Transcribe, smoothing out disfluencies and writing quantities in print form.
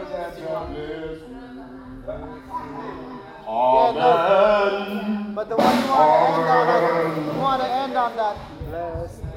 Amen. But the one you want to end on that. Bless